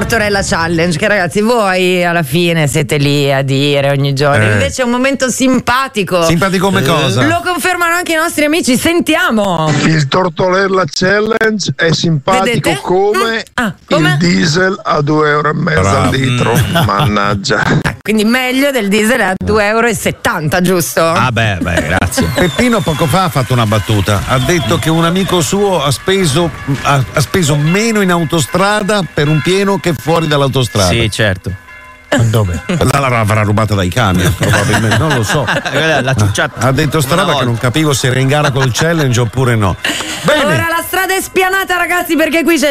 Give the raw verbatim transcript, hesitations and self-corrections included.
Tortorella Challenge, che ragazzi voi alla fine siete lì a dire ogni giorno, Eh. invece è un momento simpatico. Simpatico come cosa? Lo confermano anche i nostri amici, sentiamo. Il Tortorella Challenge è simpatico Vedete? come, Mm. Ah, come? il diesel a due euro e mezzo Bravo. al litro. Mannaggia. Quindi meglio del diesel a due euro e settanta, giusto? Ah beh, beh, grazie. Peppino poco fa ha fatto una battuta, ha detto che un amico suo ha speso, ha, ha speso meno in autostrada per un pieno che fuori dall'autostrada. Sì, certo. Dove? L'avrà rubata dai camion, probabilmente, non lo so. La ciucciata. Ha detto sta roba che non capivo se era in gara col challenge oppure no. Bene. Ora la strada è spianata, ragazzi, perché qui c'è